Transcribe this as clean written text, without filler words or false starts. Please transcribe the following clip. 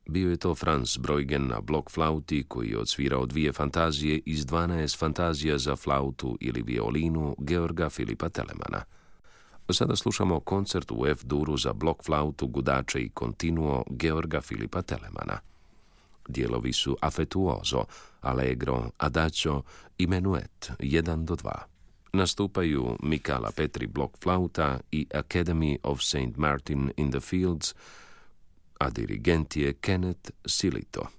Bio je to Franz Brueggen na blok flauti koji je odsvirao 2 fantazije iz 12 fantazija za flautu ili violinu Georga Filipa Telemana. Sada slušamo koncert u F-duru za blok flautu, gudače i continuo Georga Filipa Telemana. Dijelovi su affettuoso, allegro, adagio i menuet 1-2. Nastupaju Michala Petri blok flauta i Academy of St. Martin in the Fields, a dirigent je Kenneth Silito.